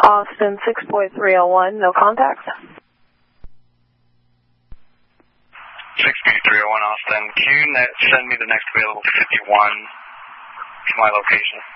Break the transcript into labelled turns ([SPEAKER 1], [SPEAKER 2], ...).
[SPEAKER 1] Austin 6.301, no contacts.
[SPEAKER 2] 6.301 Austin. Can you send me the next available 51 to my location?